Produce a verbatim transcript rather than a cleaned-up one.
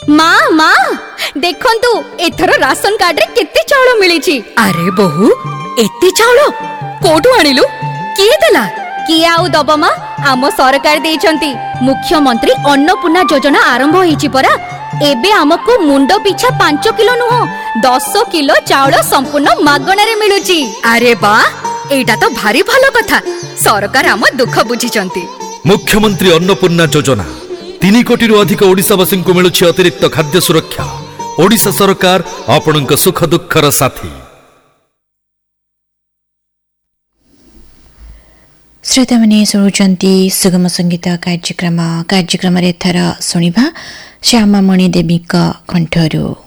माँ माँ देखंतु एथर राशन कार्ड रे केते चाउल मिलिछि। अरे बहु एते चाउल कोठु आनिलु किए देला? किए आउ दब माँ आम सरकार देइछंती मुख्यमंत्री अन्नपूर्णा योजना आरंभ होईछि परा। एबे हमको मुंडो पिछा पांच किलो नुह दस किलो चाउल संपूर्ण मागणा रे मिलुछि। अरे बा एटा तो भारी भलो कथा। सरकार आम दुख बुझिचंती। मुख्यमंत्री अन्नपूर्णा योजना तीन कोटी रु अधिक ओडिशावासी को मिलुछि अतिरिक्त खाद्य सुरक्षा। ओडिशा सरकार आपणक सुख दुखर साथी। श्रोता माने सुनुचंती सुगम संगीत कार्यक्रम कार्यक्रम रे थर सुनिभा श्यामामणि देवी का कंठरू।